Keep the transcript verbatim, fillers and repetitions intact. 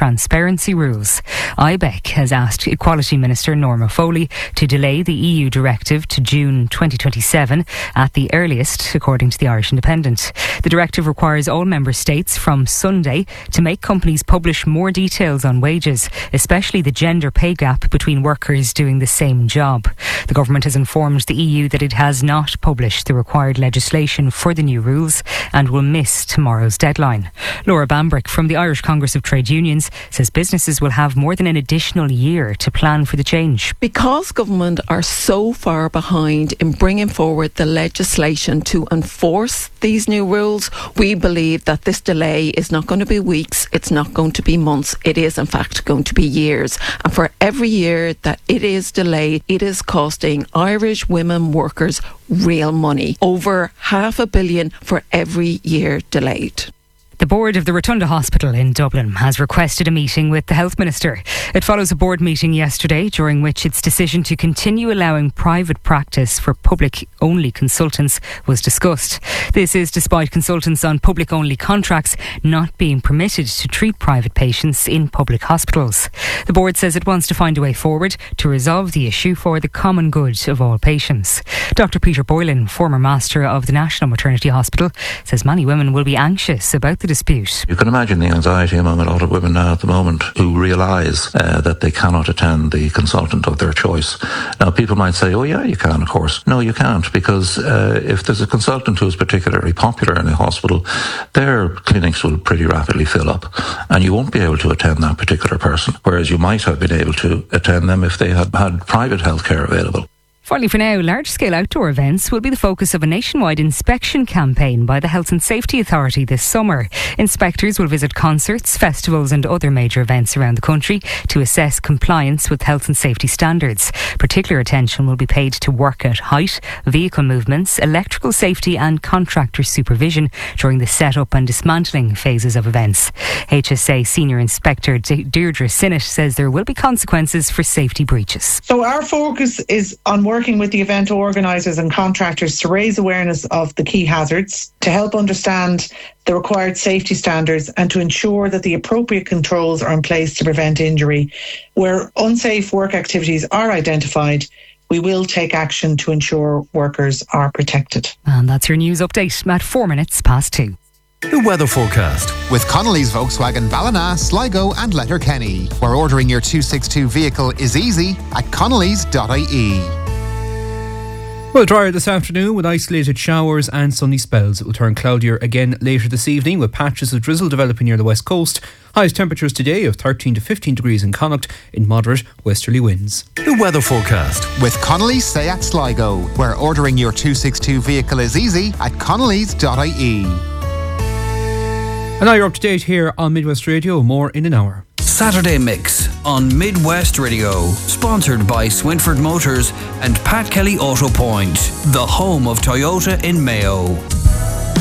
transparency rules. I B E C has asked Equality Minister Norma Foley to delay the E U directive to June twenty twenty-seven at the earliest, according to the Irish Independent. The directive requires all member states from Sunday to make companies publish more details on wages, especially the gender pay gap between workers doing the same job. The government has informed the E U that it has not published the required legislation for the new rules and will miss tomorrow's deadline. Laura Bambrick from the Irish Congress of Trade Unions says businesses will have more than an additional year to plan for the change. Because government are so far behind in bringing forward the legislation to enforce these new rules, we believe that this delay is not going to be weeks, it's not going to be months, it is in fact going to be years. And for every year that it is delayed, it is costing Irish women workers real money. Over half a billion for every year delayed. The board of the Rotunda Hospital in Dublin has requested a meeting with the Health Minister. It follows a board meeting yesterday during which its decision to continue allowing private practice for public-only consultants was discussed. This is despite consultants on public-only contracts not being permitted to treat private patients in public hospitals. The board says it wants to find a way forward to resolve the issue for the common good of all patients. Doctor Peter Boylan, former master of the National Maternity Hospital, says many women will be anxious about the dispute. You can imagine the anxiety among a lot of women now at the moment who realise uh, that they cannot attend the consultant of their choice. Now, people might say, oh yeah, you can, of course. No, you can't, because uh, if there's a consultant who is particularly popular in a hospital, their clinics will pretty rapidly fill up and you won't be able to attend that particular person, whereas you might have been able to attend them if they had had private healthcare available. Finally, for now, large-scale outdoor events will be the focus of a nationwide inspection campaign by the Health and Safety Authority this summer. Inspectors will visit concerts, festivals and other major events around the country to assess compliance with health and safety standards. Particular attention will be paid to work at height, vehicle movements, electrical safety and contractor supervision during the set-up and dismantling phases of events. H S A Senior Inspector De- Deirdre Sinnott says there will be consequences for safety breaches. So our focus is on working with the event organisers and contractors to raise awareness of the key hazards, to help understand the required safety standards and to ensure that the appropriate controls are in place to prevent injury. Where unsafe work activities are identified, we will take action to ensure workers are protected. And that's your news update at four minutes past two. The weather forecast with Connolly's Volkswagen Ballina, Sligo and Letterkenny, where ordering your two sixty-two vehicle is easy at connellys dot I E. Well, drier this afternoon with isolated showers and sunny spells. It will turn cloudier again later this evening with patches of drizzle developing near the west coast. Highest temperatures today of thirteen to fifteen degrees in Connacht in moderate westerly winds. The weather forecast with Connolly's Seat Sligo, where ordering your two sixty-two vehicle is easy at connellys dot I E. And now you're up to date here on Midwest Radio. More in an hour. Saturday Mix on Midwest Radio, sponsored by Swinford Motors and Pat Kelly Auto Point, the home of Toyota in Mayo.